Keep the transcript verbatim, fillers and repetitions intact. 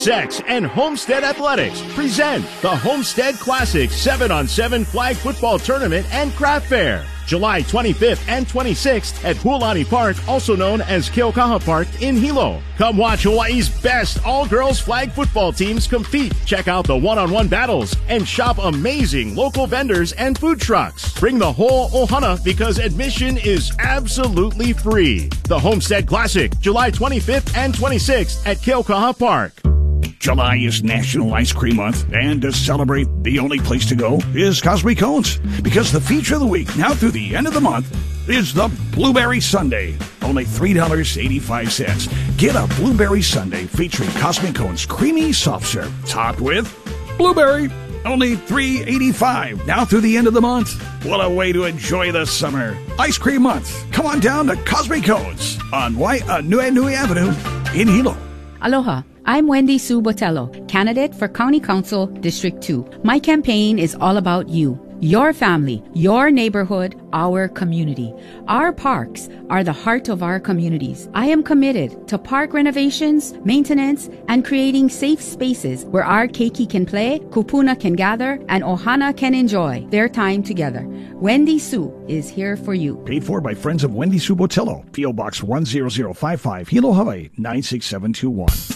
Sex and Homestead Athletics present the Homestead Classic seven on seven Flag Football Tournament and Craft Fair. July twenty-fifth and twenty-sixth at Hualani Park, also known as Keaukaha Park in Hilo. Come watch Hawaii's best all-girls flag football teams compete. Check out the one-on-one battles and shop amazing local vendors and food trucks. Bring the whole ohana because admission is absolutely free. The Homestead Classic, July twenty-fifth and twenty-sixth at Keaukaha Park. July is National Ice Cream Month, and to celebrate, the only place to go is Cosmic Cones, because the feature of the week, now through the end of the month, is the Blueberry Sundae. Only three dollars and eighty-five cents. Get a Blueberry Sundae featuring Cosmic Cones creamy soft serve, topped with blueberry. Only three dollars and eighty-five cents, now through the end of the month. What a way to enjoy the summer. Ice Cream Month. Come on down to Cosmic Cones on Wai- uh, Nui Nui Avenue in Hilo. Aloha. I'm Wendy Sue Botello, candidate for County Council District two. My campaign is all about you, your family, your neighborhood, our community. Our parks are the heart of our communities. I am committed to park renovations, maintenance, and creating safe spaces where our keiki can play, kupuna can gather, and ohana can enjoy their time together. Wendy Sue is here for you. Paid for by Friends of Wendy Sue Botello. P O. Box one zero zero five five, Hilo, Hawaii nine six seven two one.